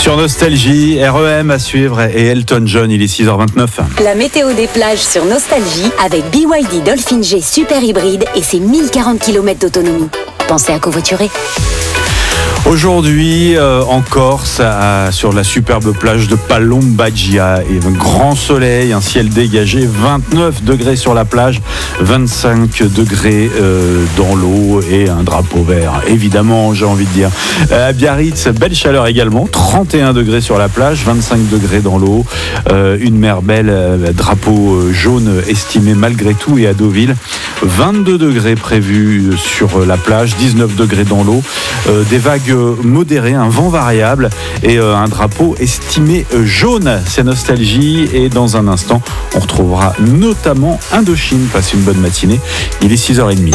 Sur Nostalgie, REM à suivre et Elton John, il est 6h29. La météo des plages sur Nostalgie avec BYD Dolphin G Super Hybride et ses 1040 km d'autonomie. Pensez à covoiturer. Aujourd'hui, en Corse, sur la superbe plage de Palombagia, et un grand soleil, un ciel dégagé, 29 degrés sur la plage, 25 degrés dans l'eau et un drapeau vert, évidemment, j'ai envie de dire. À Biarritz, belle chaleur également, 31 degrés sur la plage, 25 degrés dans l'eau, une mer belle, drapeau jaune estimé malgré tout, et à Deauville, 22 degrés prévus sur la plage, 19 degrés dans l'eau, des vagues modéré, un vent variable et un drapeau estimé jaune. C'est Nostalgie et dans un instant, on retrouvera notamment Indochine. Passez une bonne matinée. Il est 6h30.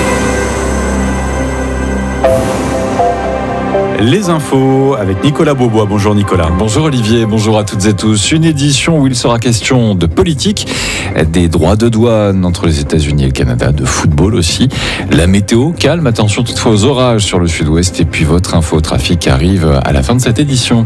Les infos avec Nicolas Beaubois. Bonjour Nicolas. Bonjour Olivier, bonjour à toutes et tous. Une édition où il sera question de politique, des droits de douane entre les États-Unis et le Canada, de football aussi. La météo calme, attention toutefois aux orages sur le sud-ouest. Et puis votre info trafic arrive à la fin de cette édition.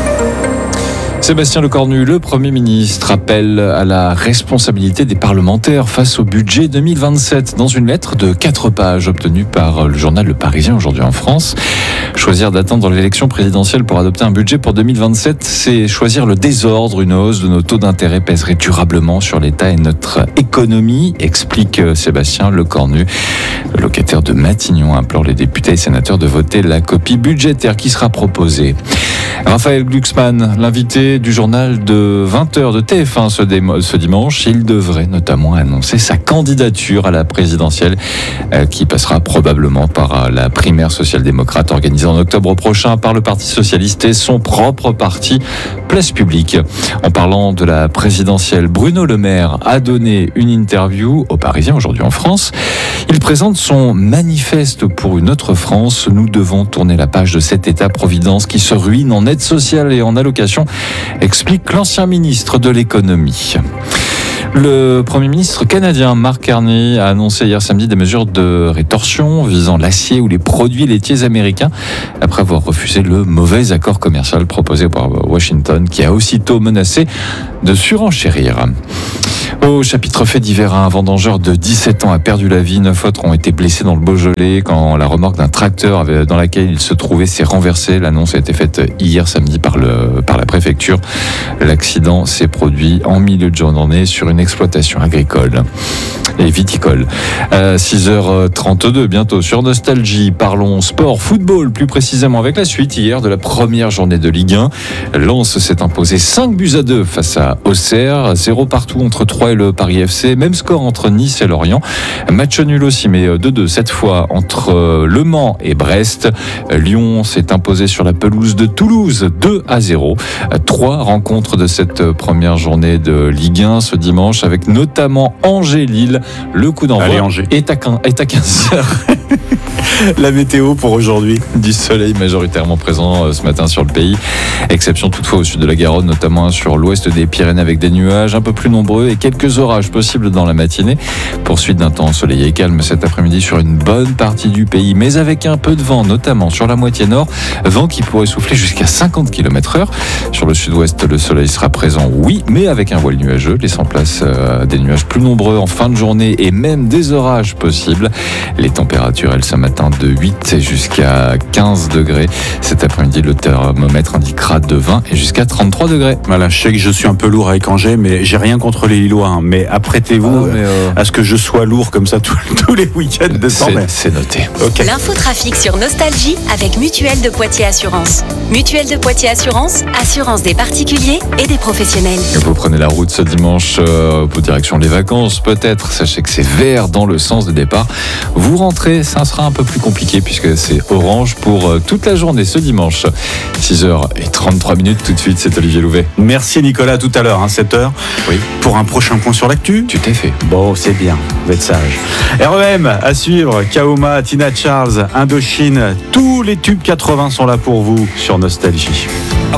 Sébastien Lecornu, le Premier ministre, appelle à la responsabilité des parlementaires face au budget 2027 dans une lettre de 4 pages obtenue par le journal Le Parisien aujourd'hui en France. Choisir d'attendre l'élection présidentielle pour adopter un budget pour 2027, c'est choisir le désordre. Une hausse de nos taux d'intérêt pèserait durablement sur l'État et notre économie, explique Sébastien Lecornu. Le locataire de Matignon implore les députés et sénateurs de voter la copie budgétaire qui sera proposée. Raphaël Glucksmann, l'invité du journal de 20h de TF1 ce dimanche, il devrait notamment annoncer sa candidature à la présidentielle qui passera probablement par la primaire social-démocrate organisée en octobre prochain par le Parti socialiste et son propre parti Place Publique. En parlant de la présidentielle, Bruno Le Maire a donné une interview aux Parisiens aujourd'hui en France. Il présente son manifeste pour une autre France. Nous devons tourner la page de cet État-providence qui se ruine en aide sociale et en allocation, explique l'ancien ministre de l'économie. Le Premier ministre canadien Mark Carney a annoncé hier samedi des mesures de rétorsion visant l'acier ou les produits laitiers américains après avoir refusé le mauvais accord commercial proposé par Washington qui a aussitôt menacé de surenchérir. Au chapitre fait divers, un vendangeur de 17 ans a perdu la vie. 9 autres ont été blessés dans le Beaujolais quand la remorque d'un tracteur dans laquelle il se trouvait s'est renversée. L'annonce a été faite hier samedi par la préfecture. L'accident s'est produit en milieu de journée sur une exploitation agricole et viticole. 6h32, bientôt sur Nostalgie. Parlons sport, football, plus précisément avec la suite hier de la première journée de Ligue 1. Lens s'est imposé 5-2 face à Auxerre. 0 partout entre 3 et le Paris FC. Même score entre Nice et Lorient. Match nul aussi, mais 2-2 cette fois entre Le Mans et Brest. Lyon s'est imposé sur la pelouse de Toulouse 2-0. 3 rencontres de cette première journée de Ligue 1 ce dimanche avec notamment Angers-Lille. Le coup d'envoi est à 15h. La météo pour aujourd'hui. Du soleil majoritairement présent ce matin sur le pays. Exception toutefois au sud de la Garonne, notamment sur l'ouest des Pyrénées avec des nuages un peu plus nombreux et quelques orages possibles dans la matinée. Poursuite d'un temps ensoleillé et calme cet après-midi sur une bonne partie du pays, mais avec un peu de vent, notamment sur la moitié nord. Vent qui pourrait souffler jusqu'à 50 km/h. Sur le sud-ouest, le soleil sera présent, oui, mais avec un voile nuageux, laissant place à des nuages plus nombreux en fin de journée et même des orages possibles. Les températures, elles, ce matin de 8 jusqu'à 15 degrés. Cet après-midi, le thermomètre indiquera de 20 et jusqu'à 33 degrés. Voilà, je sais que je suis un peu lourd avec Angers, mais j'ai rien contre les Lillois. Hein, mais apprêtez-vous à ce que je sois lourd comme ça tous les week-ends de temps. C'est noté. Okay. L'infotrafic sur Nostalgie avec Mutuelle de Poitiers Assurance. Mutuelle de Poitiers Assurance, assurance des particuliers et des professionnels. Vous prenez la route ce dimanche pour direction les vacances, peut-être. Sachez que c'est vert dans le sens de départ. Vous rentrez, ça sera un peu plus compliqué puisque c'est orange pour toute la journée ce dimanche. 6h33 tout de suite, c'est Olivier Louvet. Merci Nicolas, tout à l'heure, 7h. Oui. Pour un prochain point sur l'actu. Tu t'es fait. Bon, c'est bien, vous êtes sage. REM à suivre, Kaoma, Tina Charles, Indochine, tous les tubes 80 sont là pour vous sur Nostalgie.